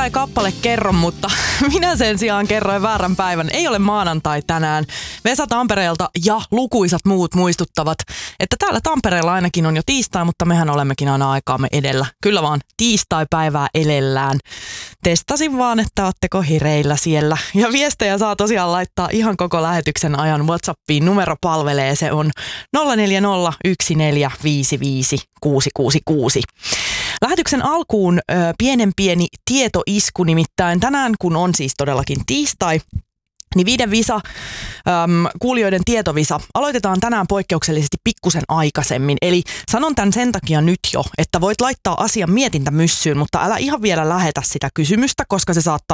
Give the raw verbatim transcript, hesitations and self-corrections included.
ei kappale kerro, mutta minä sen sijaan kerroin väärän päivän. Ei ole maanantai tänään. Vesa Tampereelta ja lukuisat muut muistuttavat, että täällä Tampereella ainakin on jo tiistai, mutta mehän olemmekin aina aikaamme edellä. Kyllä vaan tiistai-päivää elellään. Testasin vaan, että ootteko hireillä siellä. Ja viestejä saa tosiaan laittaa ihan koko lähetyksen ajan WhatsAppiin. Numero palvelee, se on nolla neljä nolla yksi neljä viisi viisi kuusi kuusi kuusi. Lähetyksen alkuun ö, pienen pieni tietoisku, nimittäin tänään kun on siis todellakin tiistai, niin Viiden Visa, äm, kuulijoiden tietovisa, aloitetaan tänään poikkeuksellisesti pikkusen aikaisemmin. Eli sanon tämän sen takia nyt jo, että voit laittaa asian mietintämyssyyn, mutta älä ihan vielä lähetä sitä kysymystä, koska se saattaa